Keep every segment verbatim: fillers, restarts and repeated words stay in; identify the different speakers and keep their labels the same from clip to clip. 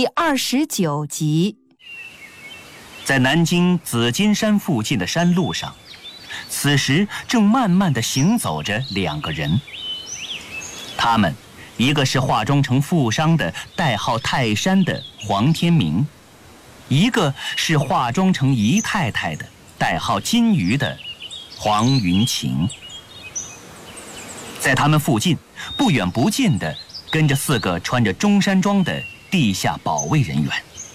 Speaker 1: 第二十九集。
Speaker 2: 在南京紫金山附近的山路上，此时正慢慢地行走着两个人。他们，一个是化妆成富商的代号泰山的黄天明，一个是化妆成姨太太的代号金鱼的黄云晴。在他们附近，不远不近的跟着四个穿着中山装的地下保卫人员。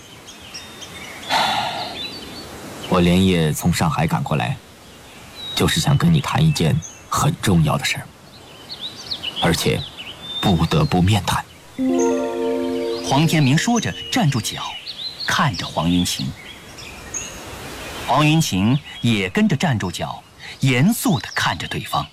Speaker 3: 我连夜从上海赶过来，就是想跟你谈一件很重要的事儿，而且不得不面谈。
Speaker 2: 黄天明说着站住脚，看着黄云晴。黄云晴也跟着站住脚，严肃地看着对方。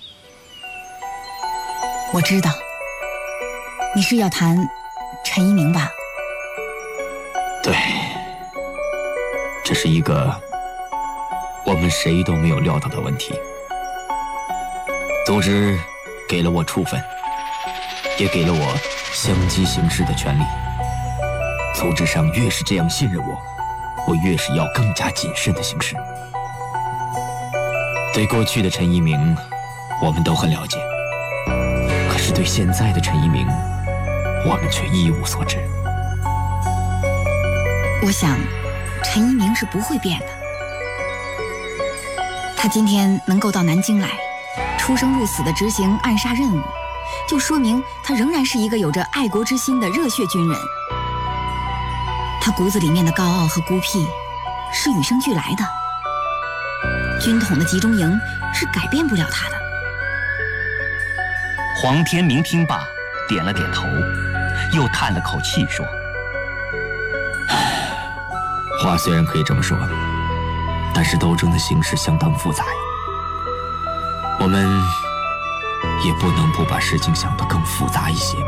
Speaker 1: 我知道，你是要谈陈一鸣吧？
Speaker 3: 对，这是一个我们谁都没有料到的问题。组织给了我处分，也给了我相机行事的权利。组织上越是这样信任我，我越是要更加谨慎的行事。对过去的陈一鸣，我们都很了解，可是对现在的陈一鸣，我们却一无所知。
Speaker 1: 我想，陈一鸣是不会变的。他今天能够到南京来，出生入死地执行暗杀任务，就说明他仍然是一个有着爱国之心的热血军人。他骨子里面的高傲和孤僻，是与生俱来的。军统的集中营是改变不了他的。
Speaker 2: 黄天明听罢，点了点头，又叹了口气说：“
Speaker 3: 话虽然可以这么说，但是斗争的形势相当复杂呀。我们也不能不把事情想得更复杂一些。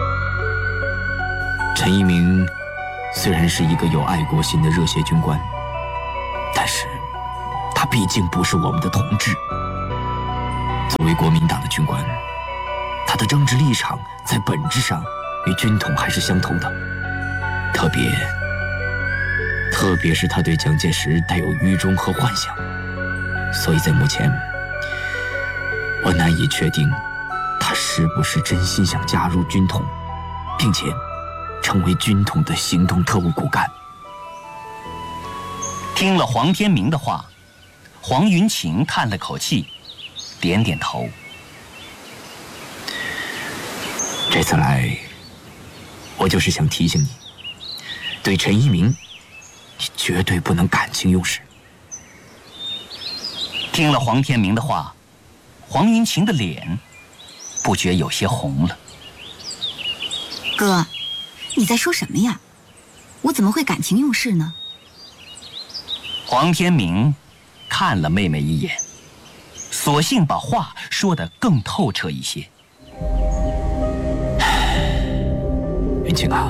Speaker 3: 陈一鸣虽然是一个有爱国心的热血军官，但是他毕竟不是我们的同志。作为国民党的军官，他的政治立场在本质上与军统还是相同的，特别特别是他对蒋介石带有愚忠和幻想，所以在目前我难以确定他是不是真心想加入军统，并且成为军统的行动特务骨干。
Speaker 2: 听了黄天明的话，黄云晴叹了口气，点点头。
Speaker 3: 这次来，我就是想提醒你，对陈一鸣，你绝对不能感情用事。
Speaker 2: 听了黄天明的话，黄云晴的脸不觉有些红了。
Speaker 1: 哥，你在说什么呀？我怎么会感情用事呢？
Speaker 2: 黄天明看了妹妹一眼，索性把话说得更透彻一些。
Speaker 3: 云晴啊，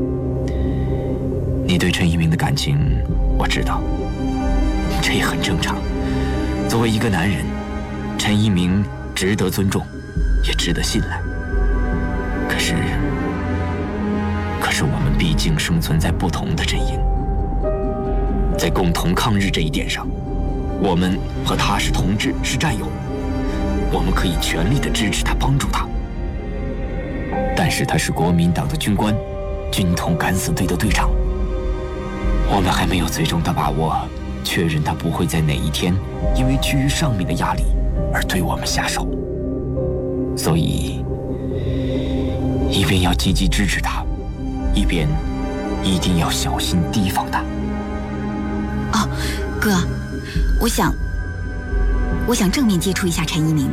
Speaker 3: 你对陈一鸣的感情我知道，这也很正常。作为一个男人，陈一鸣值得尊重，也值得信赖。可是可是我们毕竟生存在不同的阵营，在共同抗日这一点上，我们和他是同志，是战友，我们可以全力地支持他，帮助他。但是他是国民党的军官，军统敢死队的队长，我们还没有最终的把握确认他不会在哪一天因为居于上面的压力而对我们下手，所以一边要积极支持他，一边一定要小心提防他。
Speaker 1: 哦，哥，我想我想正面接触一下陈一鸣。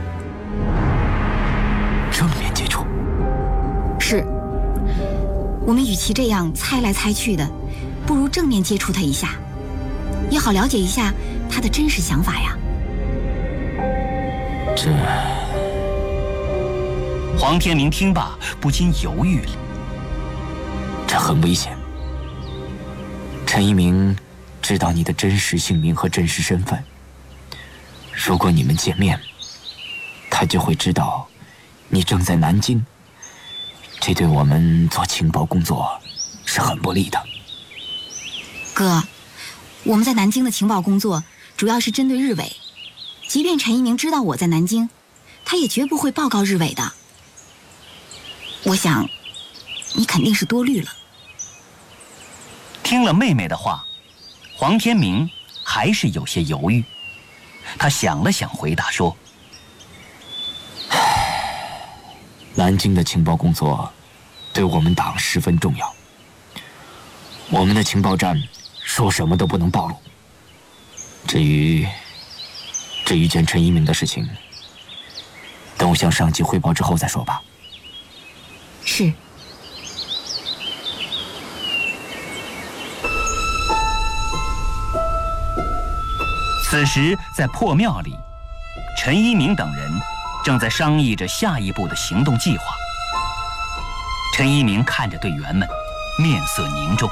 Speaker 3: 正面接触？
Speaker 1: 是，我们与其这样猜来猜去的，不如正面接触他一下，也好了解一下他的真实想法呀。
Speaker 3: 这……
Speaker 2: 黄天明听罢不禁犹豫了。
Speaker 3: 这很危险。陈一鸣知道你的真实姓名和真实身份，如果你们见面，他就会知道你正在南京，这对我们做情报工作是很不利的。
Speaker 1: 哥，我们在南京的情报工作主要是针对日伪，即便陈一鸣知道我在南京，他也绝不会报告日伪的。我想，你肯定是多虑了。
Speaker 2: 听了妹妹的话，黄天明还是有些犹豫。他想了想，回答说：“
Speaker 3: 南京的情报工作对我们党十分重要，我们的情报站说什么都不能暴露。至于至于见陈一鸣的事情，等我向上级汇报之后再说吧。”
Speaker 1: 是。
Speaker 2: 此时，在破庙里，陈一鸣等人正在商议着下一步的行动计划。陈一鸣看着队员们，面色凝重。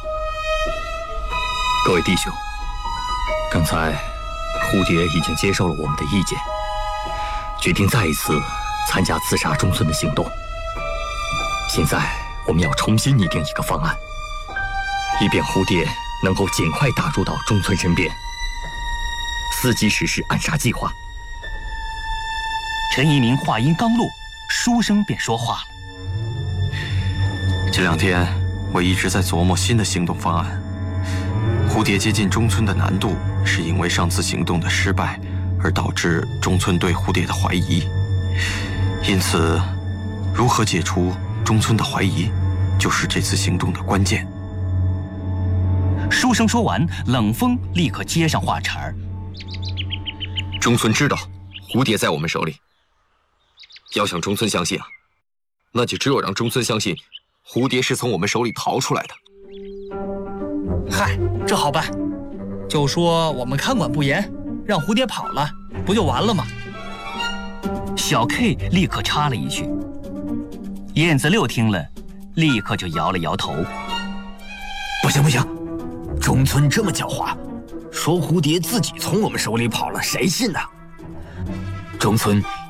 Speaker 4: 各位弟兄，刚才蝴蝶已经接受了我们的意见，决定再一次参加刺杀中村的行动。现在我们要重新拟定一个方案，以便蝴蝶能够尽快打入到中村身边，伺机实施暗杀计划。
Speaker 2: 陈一鸣话音刚落，书生便说话了：“
Speaker 5: 这两天我一直在琢磨新的行动方案。蝴蝶接近中村的难度，是因为上次行动的失败而导致中村对蝴蝶的怀疑。因此，如何解除中村的怀疑，就是这次行动的关键。”
Speaker 2: 书生说完，冷风立刻接上话茬儿：“
Speaker 6: 中村知道蝴蝶在我们手里，要想中村相信啊，那就只有让中村相信蝴蝶是从我们手里逃出来的。”
Speaker 7: 嗨，这好办，就说我们看管不严，让蝴蝶跑了，不就完了吗？
Speaker 2: 小 K 立刻插了一句。燕子六听了，立刻就摇了摇头：“
Speaker 3: 不行不行，中村这么狡猾，说蝴蝶自己从我们手里跑了，谁信呢？中村